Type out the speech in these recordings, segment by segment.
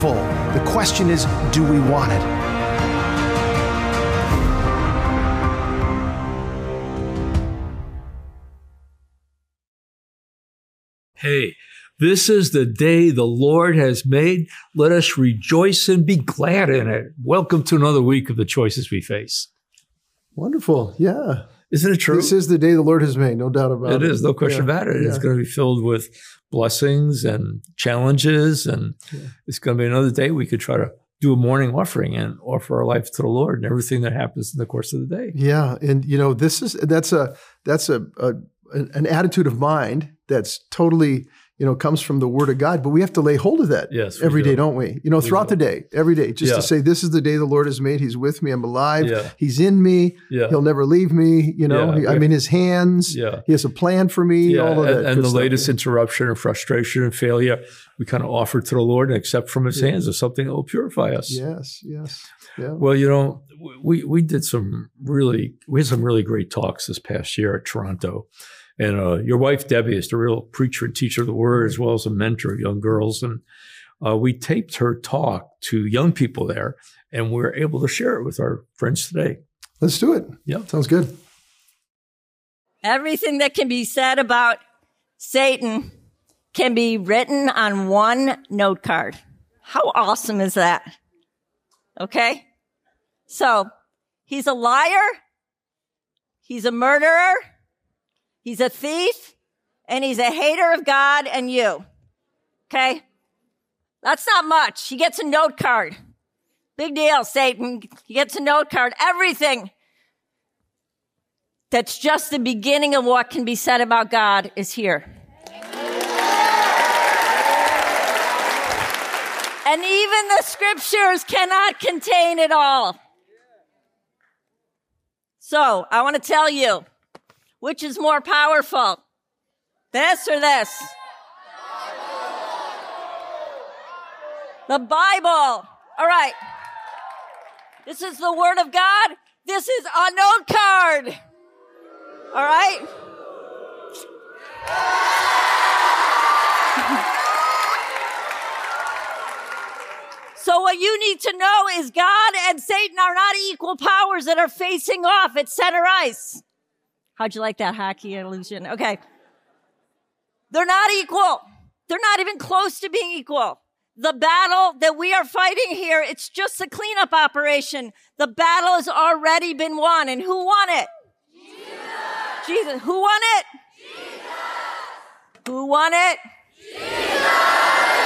The question is, do we want it? Hey, this is the day the Lord has made. Let us rejoice and be glad in it. Welcome to another week of the choices we face. Wonderful. Yeah. Isn't it true? This is the day the Lord has made, no doubt about it. It is, no question about it. Yeah. It's going to be filled with blessings and challenges, and it's going to be another day we could try to do a morning offering and offer our life to the Lord and everything that happens in the course of the day. Yeah, and that's an attitude of mind that's totally, comes from the Word of God, but we have to lay hold of that every day, don't we? Throughout the day, every day, just to say, this is the day the Lord has made. He's with me. I'm alive. Yeah. He's in me. Yeah. He'll never leave me. I'm in His hands. Yeah. He has a plan for me. Yeah. All of that. And the latest interruption and frustration and failure, we kind of offer to the Lord and accept from His hands as something that will purify us. Yes. Yeah. Well, we had some really great talks this past year at Toronto. And your wife, Debbie, is the real preacher and teacher of the Word, as well as a mentor of young girls. And we taped her talk to young people there, and we're able to share it with our friends today. Let's do it. Yeah. Sounds good. Everything that can be said about Satan can be written on one note card. How awesome is that? Okay? So, he's a liar. He's a murderer. He's a thief, and he's a hater of God and you. Okay? That's not much. He gets a note card. Big deal, Satan. He gets a note card. Everything that's just the beginning of what can be said about God is here. And even the scriptures cannot contain it all. So, I want to tell you, which is more powerful? This or this? The Bible. All right. This is the Word of God. This is a note card. All right? So what you need to know is God and Satan are not equal powers that are facing off at center ice. How'd you like that hockey illusion? Okay. They're not equal. They're not even close to being equal. The battle that we are fighting here, it's just a cleanup operation. The battle has already been won. And who won it? Jesus. Who won it? Jesus. Who won it? Jesus.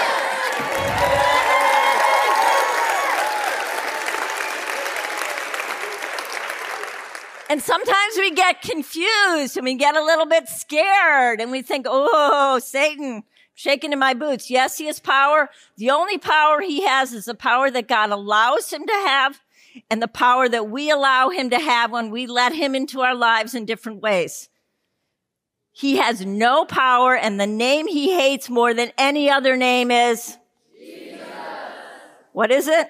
And sometimes we get confused and we get a little bit scared and we think, oh, Satan, shaking in my boots. Yes, he has power. The only power he has is the power that God allows him to have and the power that we allow him to have when we let him into our lives in different ways. He has no power, and the name he hates more than any other name is Jesus. What is it?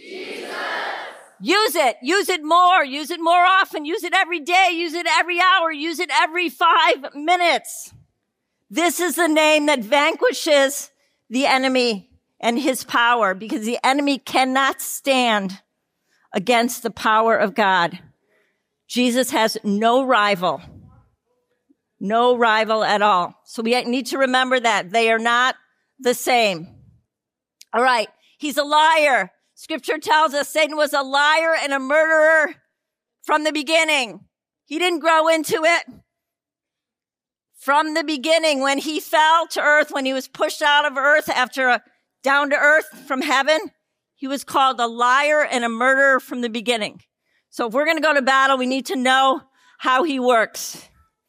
Use it. Use it more. Use it more often. Use it every day. Use it every hour. Use it every 5 minutes. This is the name that vanquishes the enemy and his power, because the enemy cannot stand against the power of God. Jesus has no rival. No rival at all. So we need to remember that. They are not the same. All right. He's a liar. Scripture tells us Satan was a liar and a murderer from the beginning. He didn't grow into it. From the beginning, when he fell to earth, when he was pushed out of earth down to earth from heaven, he was called a liar and a murderer from the beginning. So if we're going to go to battle, we need to know how he works.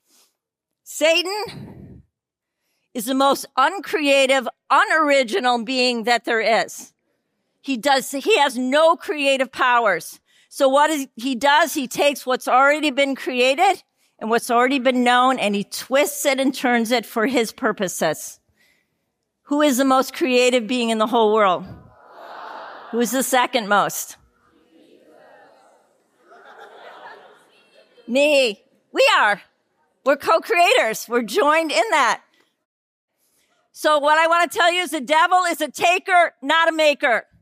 Satan is the most uncreative, unoriginal being that there is. He has no creative powers. So he does, he takes what's already been created and what's already been known, and he twists it and turns it for his purposes. Who is the most creative being in the whole world? Who is the second most? Me. We are. We're co-creators. We're joined in that. So what I want to tell you is the devil is a taker, not a maker.